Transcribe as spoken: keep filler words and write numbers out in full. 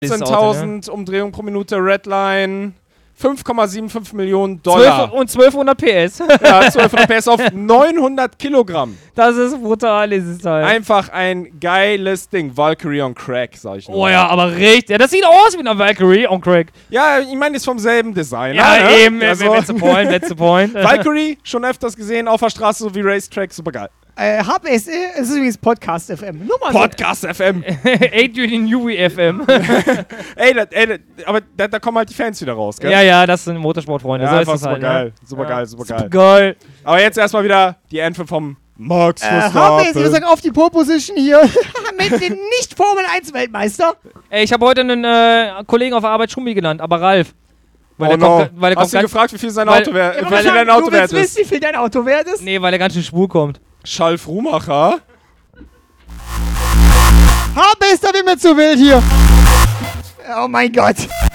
zehntausend Umdrehungen pro Minute, Redline, fünf Komma fünfundsiebzig Millionen Dollar. zwölf und zwölfhundert P S. Ja, zwölfhundert P S auf neunhundert Kilogramm. Das ist brutal, dieses Teil. Einfach ein geiles Ding. Valkyrie on Crack, sag ich nur. Oh ja, aber richtig. Ja, das sieht aus wie eine Valkyrie on Crack. Ja, ich meine, ist vom selben Designer. Ja, ne? eben. Also, That's the point, that's the point. Valkyrie, schon öfters gesehen, auf der Straße sowie Racetrack, super geil. Äh, H B S, es ist übrigens Podcast F M. Nur mal Podcast F M. Adrian Newey F M. ey, das, ey das, aber da, da kommen halt die Fans wieder raus, gell? Ja, ja, das sind Motorsportfreunde. Ja, so einfach ist es super halt. geil. Ne? Super ja. geil, super geil. Geil. Aber jetzt erstmal wieder die Anthem vom Max Äh, H B S, Verstappen. wir sagen auf die Pole Position hier mit dem Nicht-Formel eins Weltmeister. Ey, ich habe heute einen äh, Kollegen auf der Arbeit Schummi genannt, aber Ralf. Weil Oh der no. kommt, weil der Hast kommt du ganz, gefragt, wie viel sein weil- Auto wert Ja, wie viel dein du Auto wert willst wissen, ist? wie viel dein Auto wert ist? Nee, weil der ganz schön schwul kommt. Schalf Rumacher. H B S, da bin mir zu wild hier. Oh mein Gott.